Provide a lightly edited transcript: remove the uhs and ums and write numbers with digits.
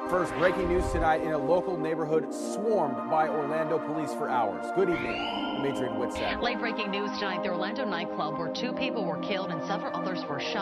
First, breaking news tonight in a local neighborhood swarmed by Orlando police for hours. Good evening, I'm Adrian Whitsack. Late breaking news tonight, the Orlando nightclub where 2 people were killed and several others were shot.